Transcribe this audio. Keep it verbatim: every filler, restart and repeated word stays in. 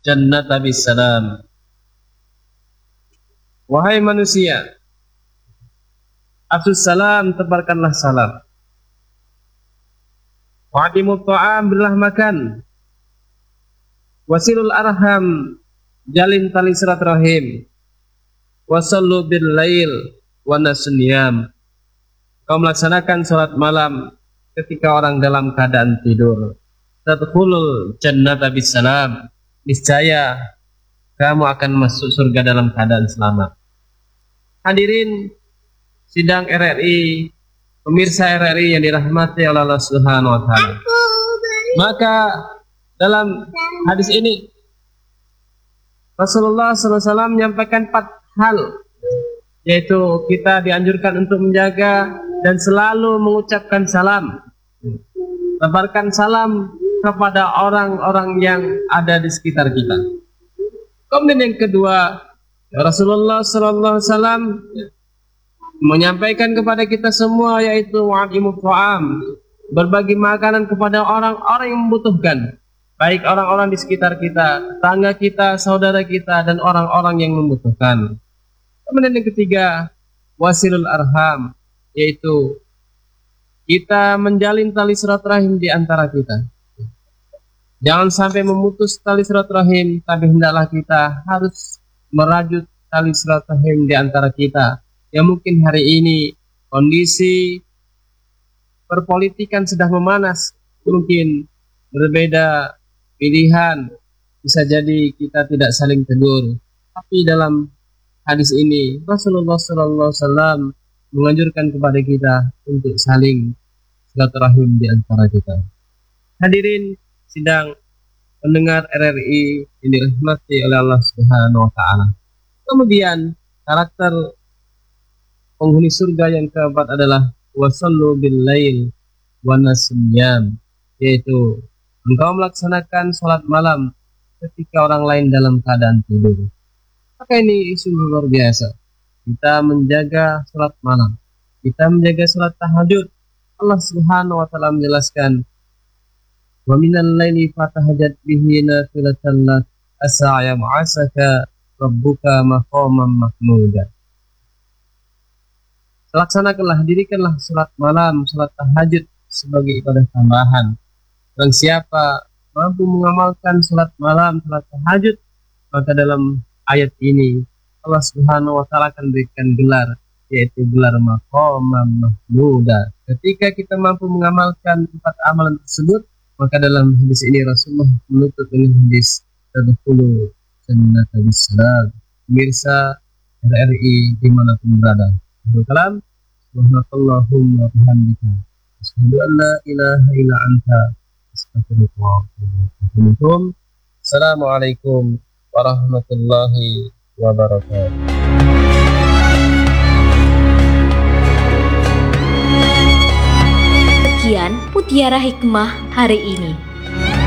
jannata bisalam. Wahai manusia, afsus salam, tebarkanlah salam. Wa'timut ta'am, berilah makan. Wasilul arham, jalin tali silaturahim. Wasallu bil lail wa nasunyam. Kau melaksanakan salat malam ketika orang dalam keadaan tidur. Tadkhulul jannata bisalam. Niscaya kamu akan masuk surga dalam keadaan selamat. Hadirin sidang R R I, pemirsa R R I yang dirahmati oleh Allah Subhanahu wa taala. Maka dalam hadis ini Rasulullah shallallahu alaihi wasallam menyampaikan empat hal, yaitu kita dianjurkan untuk menjaga dan selalu mengucapkan salam, tebarkan salam kepada orang-orang yang ada di sekitar kita. Kemudian yang kedua, Rasulullah shallallahu alaihi wasallam menyampaikan kepada kita semua, yaitu wa'timut ta'am, berbagi makanan kepada orang-orang yang membutuhkan, baik orang-orang di sekitar kita, tetangga kita, saudara kita, dan orang-orang yang membutuhkan. Kemudian yang ketiga, wasilul arham, yaitu kita menjalin tali silaturahim di antara kita. Jangan sampai memutus tali silaturahim, tapi hendaklah kita harus merajut tali silaturahim di antara kita. Yang mungkin hari ini kondisi perpolitikan sedang memanas, mungkin berbeda pilihan, bisa jadi kita tidak saling tegur. Tapi dalam hadis ini Rasulullah shallallahu alaihi wasallam menganjurkan kepada kita untuk saling silaturahim di antara kita. Hadirin sidang pendengar R R I yang dirahmati oleh Allah Subhanahu wa taala. Kemudian karakter penghuni surga yang keempat adalah wasallu bil lail wa nasunyam, yaitu engkau melaksanakan sholat malam ketika orang lain dalam keadaan tidur. Maka ini sungguh luar biasa. Kita menjaga sholat malam, kita menjaga sholat tahajud. Allah Subhanahu wa taala menjelaskan, wa minal laili fatahajjat bihi nafilatan lak asa yab'asaka rabbuka maqaman mahmuda. Laksanakanlah, dirikanlah sholat malam, sholat tahajud sebagai ibadah tambahan. Dan siapa mampu mengamalkan sholat malam, sholat tahajud, maka dalam ayat ini Allah Subhanahu wa taala akan berikan gelar, yaitu gelar maqaman mahmuda. Ketika kita mampu mengamalkan empat amalan tersebut, maka dalam hadis ini Rasulullah menutup dengan hadis tadkhulu jannata bisalam. Pemirsa R R I dimanapun berada, kalam subhanakallahumma bihamdika asyhadu an la ilaha illa anta astaghfiruka wa atubu ilaik. Assalamualaikum warahmatullahi wabarakatuh. Sekian Mutiara Hikmah hari ini.